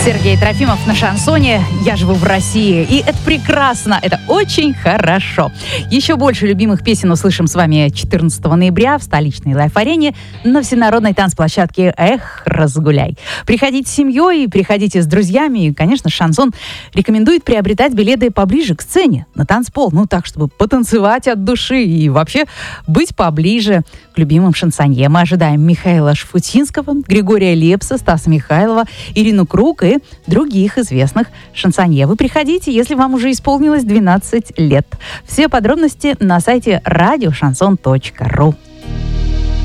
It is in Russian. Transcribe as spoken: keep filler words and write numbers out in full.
Сергей Трофимов на шансоне. Я живу в России. И это прекрасно. Это очень хорошо. Еще больше любимых песен услышим с вами четырнадцатого ноября в столичной лайф-арене на всенародной танцплощадке «Эх, разгуляй». Приходите с семьей, приходите с друзьями. И, конечно, шансон рекомендует приобретать билеты поближе к сцене, на танцпол. Ну, так, чтобы потанцевать от души и вообще быть поближе к любимым шансонье. Мы ожидаем Михаила Шафутинского, Григория Лепса, Стаса Михайлова, Ирину Круг и других известных шансонье. Вы приходите, если вам уже исполнилось двенадцать лет. Все подробности на сайте радио шансон точка ру.